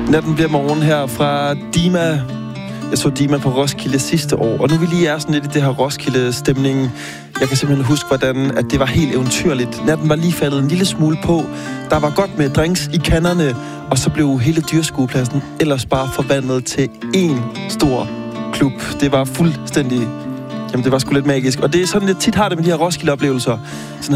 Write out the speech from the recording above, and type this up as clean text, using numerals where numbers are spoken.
Natten bliver morgen her fra Dima. Jeg så Dima på Roskilde sidste år, og nu vil lige er sådan lidt i det her Roskilde-stemning. Jeg kan simpelthen huske, hvordan at det var helt eventyrligt. Natten var lige faldet en lille smule på. Der var godt med drinks i kanderne, og så blev hele dyreskuepladsen ellers bare forvandlet til én stor klub. Det var fuldstændig... Jamen, det var sgu lidt magisk. Og det er sådan, jeg tit har det med de her Roskilde-oplevelser. Sådan